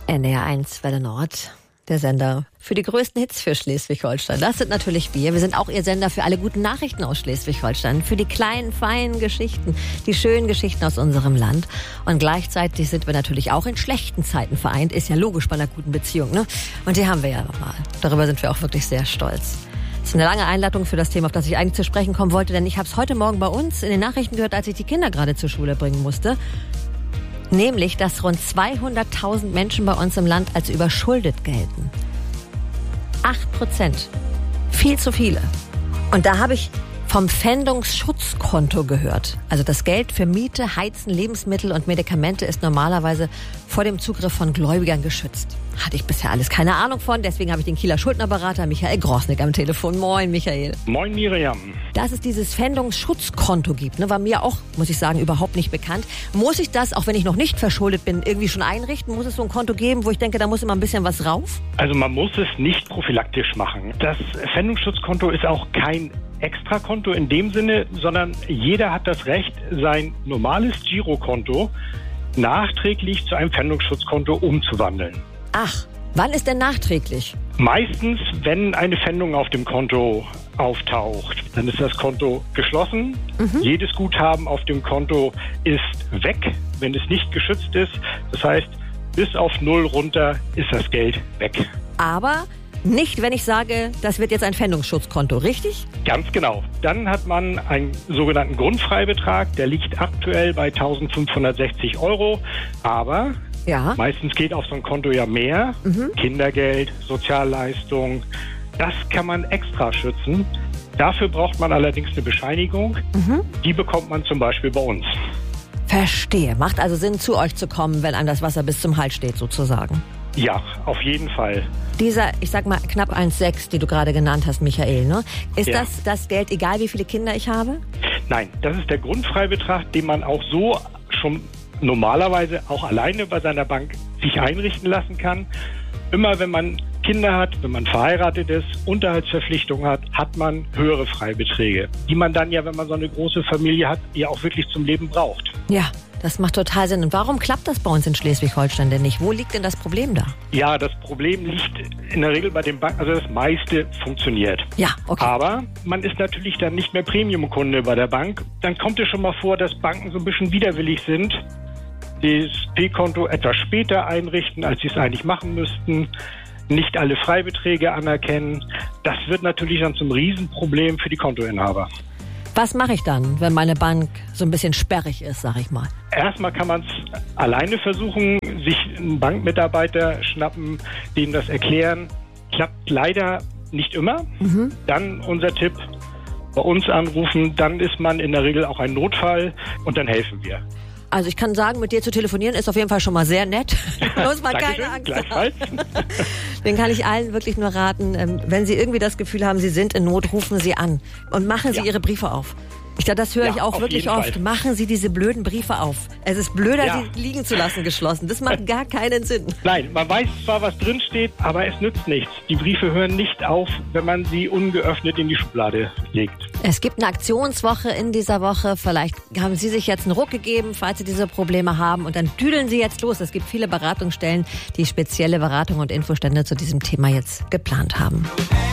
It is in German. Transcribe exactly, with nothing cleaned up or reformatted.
N D R eins Welle Nord, der Sender für die größten Hits für Schleswig-Holstein. Das sind natürlich wir. Wir sind auch Ihr Sender für alle guten Nachrichten aus Schleswig-Holstein, für die kleinen, feinen Geschichten, die schönen Geschichten aus unserem Land. Und gleichzeitig sind wir natürlich auch in schlechten Zeiten vereint. Ist ja logisch bei einer guten Beziehung, ne? Und die haben wir ja nochmal. Darüber sind wir auch wirklich sehr stolz. Das ist eine lange Einleitung für das Thema, auf das ich eigentlich zu sprechen kommen wollte, denn ich habe es heute Morgen bei uns in den Nachrichten gehört, als ich die Kinder gerade zur Schule bringen musste. Nämlich, dass rund zweihunderttausend Menschen bei uns im Land als überschuldet gelten. Acht Prozent. Viel zu viele. Und da habe ich vom Pfändungsschutzkonto gehört. Also das Geld für Miete, Heizen, Lebensmittel und Medikamente ist normalerweise vor dem Zugriff von Gläubigern geschützt. Hatte ich bisher alles keine Ahnung von, deswegen habe ich den Kieler Schuldnerberater Michael Grosnick am Telefon. Moin, Michael. Moin, Miriam. Dass es dieses Pfändungsschutzkonto gibt, ne, war mir auch, muss ich sagen, überhaupt nicht bekannt. Muss ich das, auch wenn ich noch nicht verschuldet bin, irgendwie schon einrichten? Muss es so ein Konto geben, wo ich denke, da muss immer ein bisschen was rauf? Also man muss es nicht prophylaktisch machen. Das Pfändungsschutzkonto ist auch kein Extrakonto in dem Sinne, sondern jeder hat das Recht, sein normales Girokonto nachträglich zu einem Pfändungsschutzkonto umzuwandeln. Ach, wann ist denn nachträglich? Meistens, wenn eine Pfändung auf dem Konto auftaucht, dann ist das Konto geschlossen. Mhm. Jedes Guthaben auf dem Konto ist weg, wenn es nicht geschützt ist. Das heißt, bis auf Null runter ist das Geld weg. Aber nicht, wenn ich sage, das wird jetzt ein Pfändungsschutzkonto, richtig? Ganz genau. Dann hat man einen sogenannten Grundfreibetrag, der liegt aktuell bei eintausendfünfhundertsechzig Euro, aber ja, meistens geht auf so ein Konto ja mehr. Mhm. Kindergeld, Sozialleistung, das kann man extra schützen. Dafür braucht man allerdings eine Bescheinigung. Mhm. Die bekommt man zum Beispiel bei uns. Verstehe. Macht also Sinn, zu euch zu kommen, wenn einem das Wasser bis zum Hals steht, sozusagen. Ja, auf jeden Fall. Dieser, ich sag mal, knapp eins Komma sechs, die du gerade genannt hast, Michael, ne? Ist ja. das das Geld, egal wie viele Kinder ich habe? Nein, das ist der Grundfreibetrag, den man auch so schon normalerweise auch alleine bei seiner Bank sich einrichten lassen kann. Immer wenn man Kinder hat, wenn man verheiratet ist, Unterhaltsverpflichtungen hat, hat man höhere Freibeträge, die man dann ja, wenn man so eine große Familie hat, ja auch wirklich zum Leben braucht. Ja, das macht total Sinn. Und warum klappt das bei uns in Schleswig-Holstein denn nicht? Wo liegt denn das Problem da? Ja, das Problem liegt in der Regel bei den Banken, also das meiste funktioniert. Ja, okay. Aber man ist natürlich dann nicht mehr Premium-Kunde bei der Bank. Dann kommt es schon mal vor, dass Banken so ein bisschen widerwillig sind, das P-Konto etwas später einrichten, als sie es eigentlich machen müssten, nicht alle Freibeträge anerkennen. Das wird natürlich dann zum Riesenproblem für die Kontoinhaber. Was mache ich dann, wenn meine Bank so ein bisschen sperrig ist, sag ich mal? Erstmal kann man es alleine versuchen, sich einen Bankmitarbeiter schnappen, denen das erklären. Klappt leider nicht immer. Mhm. Dann unser Tipp, bei uns anrufen, dann ist man in der Regel auch ein Notfall und dann helfen wir. Also ich kann sagen, mit dir zu telefonieren ist auf jeden Fall schon mal sehr nett. Da muss man keine Angst haben. Den kann ich allen wirklich nur raten, wenn Sie irgendwie das Gefühl haben, Sie sind in Not, rufen Sie an und machen Sie ja. Ihre Briefe auf. Ich glaube, das höre ich ja, auch wirklich oft. Fall. Machen Sie diese blöden Briefe auf. Es ist blöder, ja. sie liegen zu lassen, geschlossen. Das macht gar keinen Sinn. Nein, man weiß zwar, was drin steht, aber es nützt nichts. Die Briefe hören nicht auf, wenn man sie ungeöffnet in die Schublade legt. Es gibt eine Aktionswoche in dieser Woche. Vielleicht haben Sie sich jetzt einen Ruck gegeben, falls Sie diese Probleme haben. Und dann düdeln Sie jetzt los. Es gibt viele Beratungsstellen, die spezielle Beratung und Infostände zu diesem Thema jetzt geplant haben.